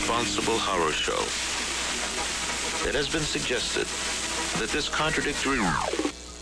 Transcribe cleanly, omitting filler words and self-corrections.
irresponsible horror show. It has been suggested that this contradictory